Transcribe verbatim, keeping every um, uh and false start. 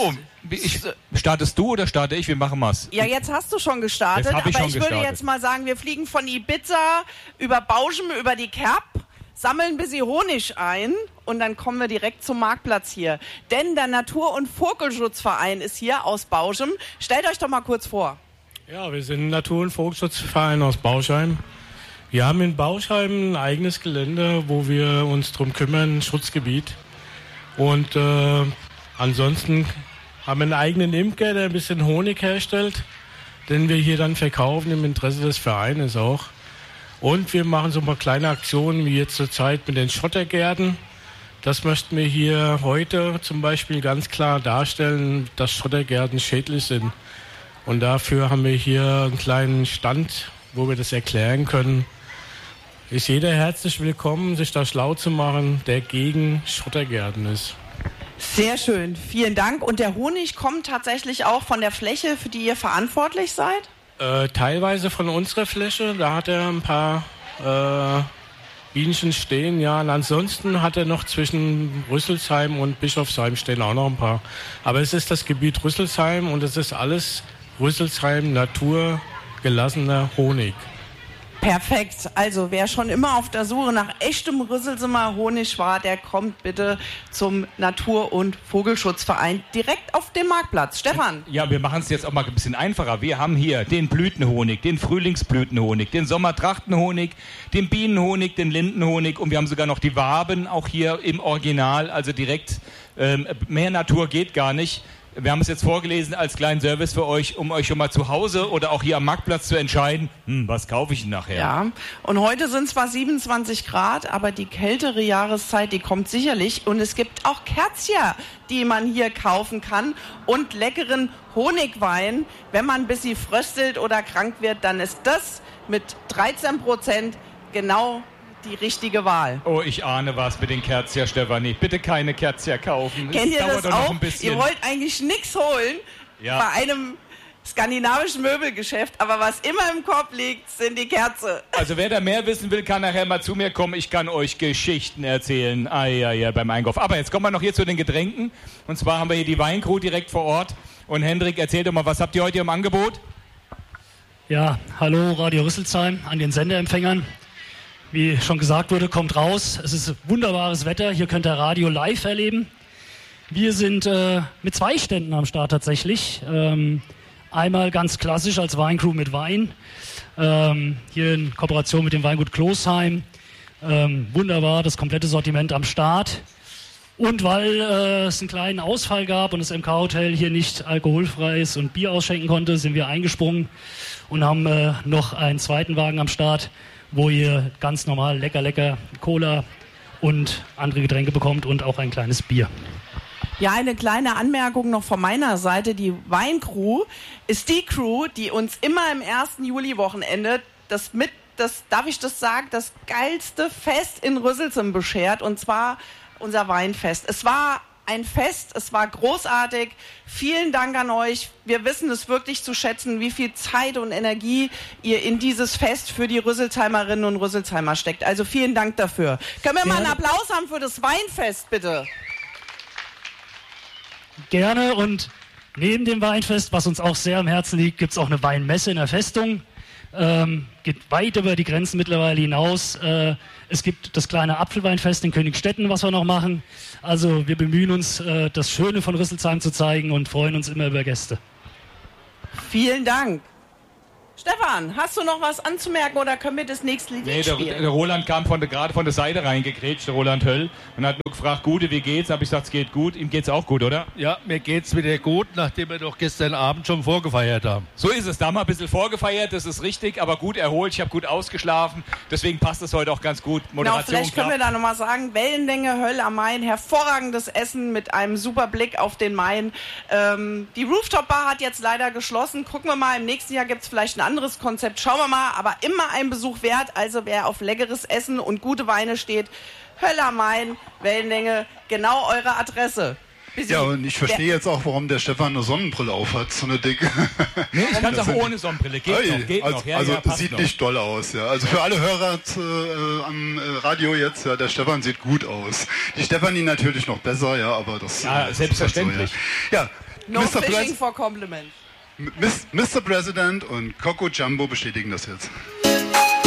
So, ich, startest du oder starte ich? Wir machen was. Ja, jetzt hast du schon gestartet, Jetzt hab ich aber schon ich gestartet. würde jetzt mal sagen, wir fliegen von Ibiza über Bauschen, über die Kerb, sammeln ein bisschen Honig ein und dann kommen wir direkt zum Marktplatz hier. Denn der Natur- und Vogelschutzverein ist hier aus Bauschen. Stellt euch doch mal kurz vor. Ja, wir sind ein Natur- und Vogelschutzverein aus Bauscheim. Wir haben in Bauscheim ein eigenes Gelände, wo wir uns drum kümmern, ein Schutzgebiet. Und äh, ansonsten haben wir einen eigenen Imker, der ein bisschen Honig herstellt, den wir hier dann verkaufen im Interesse des Vereines auch. Und wir machen so ein paar kleine Aktionen, wie jetzt zur Zeit mit den Schottergärten. Das möchten wir hier heute zum Beispiel ganz klar darstellen, dass Schottergärten schädlich sind. Und dafür haben wir hier einen kleinen Stand, wo wir das erklären können. Ist jeder herzlich willkommen, sich da schlau zu machen, der gegen Schottergärten ist. Sehr schön, vielen Dank. Und der Honig kommt tatsächlich auch von der Fläche, für die ihr verantwortlich seid? Äh, teilweise von unserer Fläche, da hat er ein paar äh, Bienchen stehen, ja. Und ansonsten hat er noch zwischen Rüsselsheim und Bischofsheim stehen auch noch ein paar. Aber es ist das Gebiet Rüsselsheim und es ist alles Rüsselsheim naturgelassener Honig. Perfekt. Also wer schon immer auf der Suche nach echtem Rüsselsumer Honig war, der kommt bitte zum Natur- und Vogelschutzverein direkt auf dem Marktplatz. Stefan? Ja, wir machen es jetzt auch mal ein bisschen einfacher. Wir haben hier den Blütenhonig, den Frühlingsblütenhonig, den Sommertrachtenhonig, den Bienenhonig, den Lindenhonig und wir haben sogar noch die Waben auch hier im Original, also direkt. Ähm, mehr Natur geht gar nicht. Wir haben es jetzt vorgelesen als kleinen Service für euch, um euch schon mal zu Hause oder auch hier am Marktplatz zu entscheiden, hm, was kaufe ich denn nachher? Ja, und heute sind zwar siebenundzwanzig Grad, aber die kältere Jahreszeit, die kommt sicherlich. Und es gibt auch Kerzia, die man hier kaufen kann und leckeren Honigwein. Wenn man ein bisschen fröstelt oder krank wird, dann ist das mit dreizehn Prozent genau die richtige Wahl. Oh, ich ahne was mit den Kerzia, Stefanie. Bitte keine Kerzia kaufen. Kennt ihr das dauert doch noch auch? ein bisschen. Ihr wollt eigentlich nichts holen Ja. bei einem skandinavischen Möbelgeschäft, aber was immer im Korb liegt, sind die Kerze. Also wer da mehr wissen will, kann nachher mal zu mir kommen. Ich kann euch Geschichten erzählen. Ah, ja, ja, beim Einkauf. Aber jetzt kommen wir noch hier zu den Getränken. Und zwar haben wir hier die Weincrew direkt vor Ort. Und Hendrik, erzähl doch mal, was habt ihr heute im Angebot? Ja, hallo Radio Rüsselsheim an den Senderempfängern. Wie schon gesagt wurde, kommt raus. Es ist wunderbares Wetter. Hier könnt ihr Radio live erleben. Wir sind äh, mit zwei Ständen am Start tatsächlich. Ähm, einmal ganz klassisch als Weincrew mit Wein. Ähm, hier in Kooperation mit dem Weingut Klosheim. Ähm, wunderbar, das komplette Sortiment am Start. Und weil äh, es einen kleinen Ausfall gab und das M K-Hotel hier nicht alkoholfreies und Bier ausschenken konnte, sind wir eingesprungen und haben äh, noch einen zweiten Wagen am Start, wo ihr ganz normal lecker, lecker Cola und andere Getränke bekommt und auch ein kleines Bier. Ja, eine kleine Anmerkung noch von meiner Seite. Die Weincrew ist die Crew, die uns immer im ersten Juli-Wochenende das mit, das, darf ich das sagen, das geilste Fest in Rüsselsheim beschert, und zwar unser Weinfest. Es war ein Fest, es war großartig. Vielen Dank an euch. Wir wissen es wirklich zu schätzen, wie viel Zeit und Energie ihr in dieses Fest für die Rüsselsheimerinnen und Rüsselsheimer steckt. Also vielen Dank dafür. Können wir mal einen Applaus haben für das Weinfest, bitte? Gerne. Und neben dem Weinfest, was uns auch sehr am Herzen liegt, gibt es auch eine Weinmesse in der Festung. Ähm, geht weit über die Grenzen mittlerweile hinaus. Äh, es gibt das kleine Apfelweinfest in Königstetten, was wir noch machen. Also wir bemühen uns, äh, das Schöne von Rüsselsheim zu zeigen und freuen uns immer über Gäste. Vielen Dank. Stefan, hast du noch was anzumerken oder können wir das nächste Lied Nee, der, spielen? der Roland kam von der, gerade von der Seite reingekrätscht, der Roland Höll, und hat nur gefragt, Gute, wie geht's? Habe ich gesagt, es geht gut. Ihm geht's auch gut, oder? Ja, mir geht's wieder gut, nachdem wir doch gestern Abend schon vorgefeiert haben. So ist es. Da haben wir ein bisschen vorgefeiert, das ist richtig, aber gut erholt. Ich habe gut ausgeschlafen, deswegen passt es heute auch ganz gut. Genau, vielleicht können wir da nochmal sagen, Wellenlänge, Höll am Main, hervorragendes Essen mit einem super Blick auf den Main. Ähm, die Rooftop Bar hat jetzt leider geschlossen. Gucken wir mal, im nächsten Jahr gibt es vielleicht ein anderes Konzept. Schauen wir mal, aber immer ein Besuch wert. Also wer auf leckeres Essen und gute Weine steht, Höll am Main, Wellenlänge, genau eure Adresse. Busy. Ja, und ich verstehe jetzt auch, warum der Stefan eine Sonnenbrille aufhat, so eine dicke. Nee, ich kann es Das auch sind- ohne Sonnenbrille. Geht Ui, noch, geht also, noch. Ja, also ja, passt sieht noch. nicht doll aus, ja. Also für alle Hörer äh, am äh, Radio jetzt, ja, der Stefan sieht gut aus. Die Stefanie natürlich noch besser, ja, aber das Ja, äh, das selbstverständlich. Ist halt so, ja. No Mister fishing Pres for compliment. Mister President und Coco Jumbo bestätigen das jetzt.